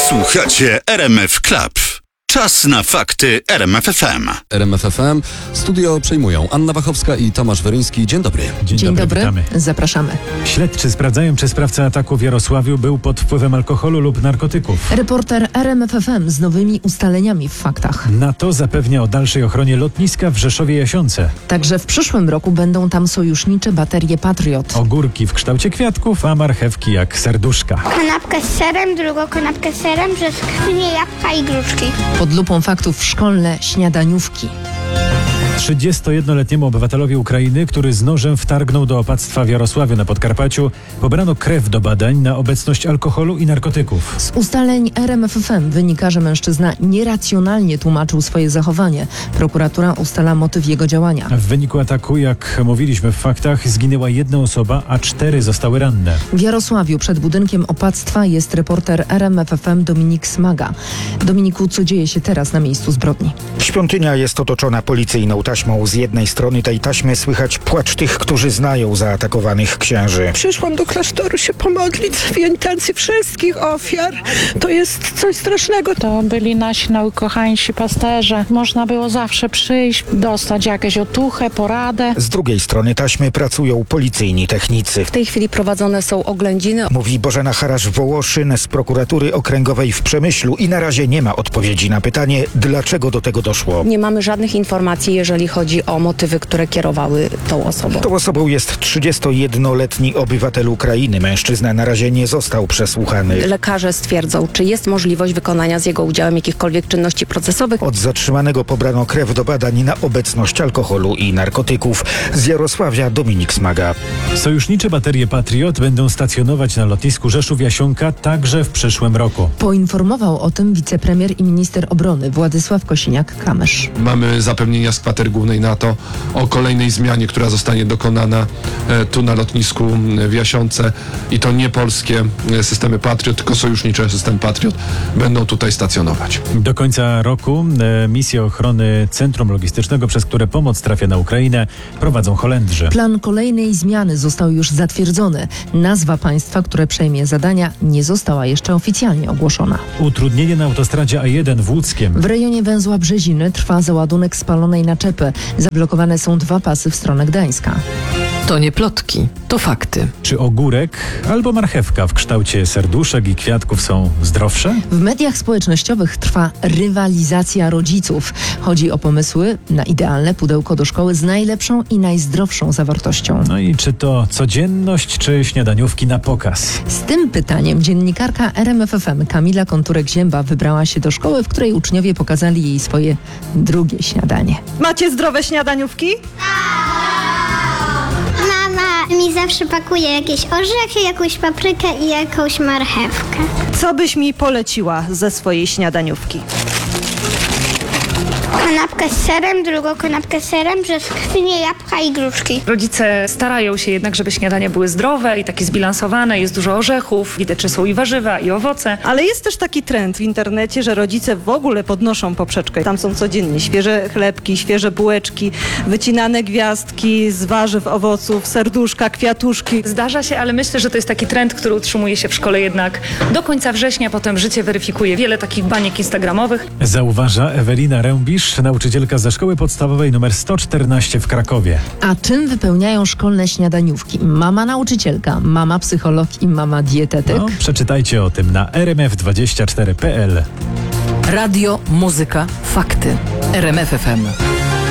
Słuchacie RMF Club. Czas na fakty RMF FM. RMF FM. Studio przejmują Anna Wachowska i Tomasz Weryński. Dzień dobry. Dzień dobry. Witamy. Zapraszamy. Śledczy sprawdzają, czy sprawca ataku w Jarosławiu był pod wpływem alkoholu lub narkotyków. Reporter RMF FM z nowymi ustaleniami w faktach. NATO zapewnia o dalszej ochronie lotniska w Rzeszowie-Jasionce. Także w przyszłym roku będą tam sojusznicze baterie Patriot. Ogórki w kształcie kwiatków, a marchewki jak serduszka. Kanapkę z serem, drugą kanapkę z serem, brzoskwinię, jabłka i gruszki. Pod lupą faktów szkolne śniadaniówki. 31-letniemu obywatelowi Ukrainy, który z nożem wtargnął do opactwa w Jarosławiu na Podkarpaciu, pobrano krew do badań na obecność alkoholu i narkotyków. Z ustaleń RMF FM wynika, że mężczyzna nieracjonalnie tłumaczył swoje zachowanie. Prokuratura ustala motyw jego działania. W wyniku ataku, jak mówiliśmy w faktach, zginęła jedna osoba, a 4 zostały ranne. W Jarosławiu przed budynkiem opactwa jest reporter RMF FM Dominik Smaga. Dominiku, co dzieje się teraz na miejscu zbrodni? Świątynia jest otoczona policyjną taśmą. Z jednej strony tej taśmy słychać płacz tych, którzy znają zaatakowanych księży. Przyszłam do klasztoru się pomodlić w intencji wszystkich ofiar. To jest coś strasznego. To byli nasi najukochańsi pasterze. Można było zawsze przyjść, dostać jakąś otuchę, poradę. Z drugiej strony taśmy pracują policyjni technicy. W tej chwili prowadzone są oględziny. Mówi Bożena Harasz-Wołoszyn z prokuratury okręgowej w Przemyślu i na razie nie ma odpowiedzi na pytanie, dlaczego do tego doszło. Nie mamy żadnych informacji, jeżeli chodzi o motywy, które kierowały tą osobą. Tą osobą jest 31-letni obywatel Ukrainy. Mężczyzna na razie nie został przesłuchany. Lekarze stwierdzą, czy jest możliwość wykonania z jego udziałem jakichkolwiek czynności procesowych. Od zatrzymanego pobrano krew do badań na obecność alkoholu i narkotyków. Z Jarosławia Dominik Smaga. Sojusznicze baterie Patriot będą stacjonować na lotnisku Rzeszów-Jasionka także w przyszłym roku. Poinformował o tym wicepremier i minister obrony Władysław Kosiniak-Kamysz. Mamy zapewnienia z kwatery głównej NATO o kolejnej zmianie, która zostanie dokonana tu na lotnisku w Jasionce i to nie polskie systemy Patriot, tylko sojusznicze system Patriot będą tutaj stacjonować. Do końca roku misję ochrony Centrum Logistycznego, przez które pomoc trafia na Ukrainę, prowadzą Holendrzy. Plan kolejnej zmiany został już zatwierdzony. Nazwa państwa, które przejmie zadania, nie została jeszcze oficjalnie ogłoszona. Utrudnienie na autostradzie A1 w Łódzkiem. W rejonie węzła Brzeziny trwa załadunek spalonej naczepy. Zablokowane są 2 pasy w stronę Gdańska. To nie plotki, to fakty. Czy ogórek albo marchewka w kształcie serduszek i kwiatków są zdrowsze? W mediach społecznościowych trwa rywalizacja rodziców. Chodzi o pomysły na idealne pudełko do szkoły z najlepszą i najzdrowszą zawartością. No i czy to codzienność, czy śniadaniówki na pokaz? Z tym pytaniem dziennikarka RMF FM Kamila Konturek-Zięba wybrała się do szkoły, w której uczniowie pokazali jej swoje drugie śniadanie. Macie zdrowe śniadaniówki? Mama mi zawsze pakuje jakieś orzechy, jakąś paprykę i jakąś marchewkę. Co byś mi poleciła ze swojej śniadaniówki? Kanapkę z serem, drugą kanapkę z serem, brzoskwinię, jabłka i gruszki. Rodzice starają się jednak, żeby śniadania były zdrowe i takie zbilansowane. Jest dużo orzechów, widać, że są i warzywa, i owoce. Ale jest też taki trend w internecie, że rodzice w ogóle podnoszą poprzeczkę. Tam są codziennie świeże chlebki, świeże bułeczki, wycinane gwiazdki z warzyw, owoców, serduszka, kwiatuszki. Zdarza się, ale myślę, że to jest taki trend, który utrzymuje się w szkole jednak do końca września. Potem życie weryfikuje wiele takich baniek instagramowych. Zauważa Ewelina Rębisz, nauczycielka ze szkoły podstawowej nr 114 w Krakowie. A czym wypełniają szkolne śniadaniówki? Mama nauczycielka, mama psycholog i mama dietetyk. No, przeczytajcie o tym na rmf24.pl. Radio, muzyka, fakty. RMF FM.